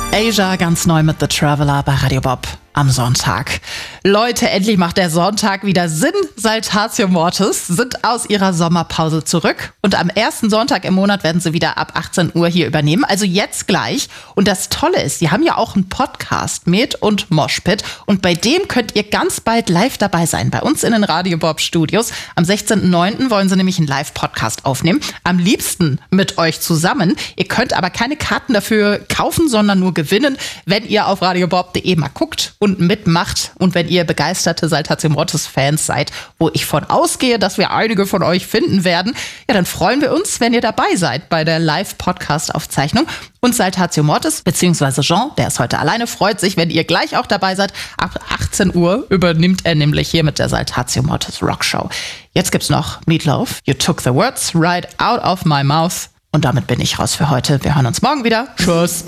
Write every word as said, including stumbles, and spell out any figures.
Asia ganz neu mit The Traveler bei Radio Bob am Sonntag. Leute, endlich macht der Sonntag wieder Sinn. Saltatio Mortis sind aus ihrer Sommerpause zurück und am ersten Sonntag im Monat werden sie wieder ab achtzehn Uhr hier übernehmen. Also jetzt gleich. Und das Tolle ist, sie haben ja auch einen Podcast, Med und Moshpit. Und bei dem könnt ihr ganz bald live dabei sein. Bei uns in den Radio Bob Studios. Am sechzehnten neunten wollen sie nämlich einen Live-Podcast aufnehmen. Am liebsten mit euch zusammen. Ihr könnt aber keine Karten dafür kaufen, sondern nur gewinnen, wenn ihr auf radiobob punkt de mal guckt und mitmacht. Und wenn ihr begeisterte Saltatio Mortis-Fans seid, wo ich von ausgehe, dass wir einige von euch finden werden, ja, dann freuen wir uns, wenn ihr dabei seid bei der Live-Podcast-Aufzeichnung. Und Saltatio Mortis, beziehungsweise Jean, der ist heute alleine, freut sich, wenn ihr gleich auch dabei seid. Ab achtzehn Uhr übernimmt er nämlich hier mit der Saltatio Mortis Rockshow. Jetzt gibt's noch Meatloaf, You Took the Words Right Out of My Mouth. Und damit bin ich raus für heute. Wir hören uns morgen wieder. Tschüss.